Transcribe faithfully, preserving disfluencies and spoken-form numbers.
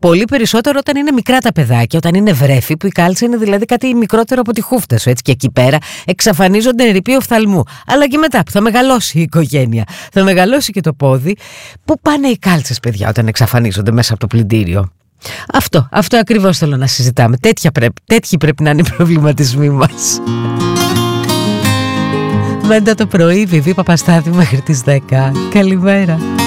Πολύ περισσότερο όταν είναι μικρά τα παιδάκια, όταν είναι βρέφη, που η κάλτσα είναι δηλαδή κάτι μικρότερο από τη χούφτα σου. Έτσι, και εκεί πέρα εξαφανίζονται ερειποί οφθαλμού. Αλλά και μετά που θα μεγαλώσει η οικογένεια, θα μεγαλώσει και το πόδι. Πού πάνε οι κάλτσες, παιδιά, όταν εξαφανίζονται μέσα από το πλυντήριο? Αυτό, αυτό ακριβώς θέλω να συζητάμε. Τέτοια πρέπει, τέτοιοι πρέπει να είναι οι προβληματισμοί μας. Μέντα το πρωί, Βιβί Παπαστάθη μέχρι τις δέκα. Καλημέρα.